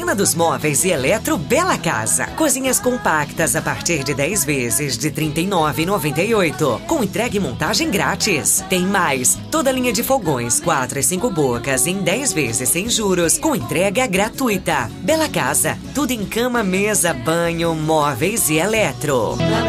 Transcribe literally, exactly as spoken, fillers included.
Semana dos Móveis e Eletro Bela Casa. Cozinhas compactas a partir de dez vezes de trinta e nove reais e noventa e oito centavos, com entrega e montagem grátis. Tem mais, toda linha de fogões quatro e cinco bocas em dez vezes sem juros, com entrega gratuita. Bela Casa, tudo em cama, mesa, banho, móveis e eletro.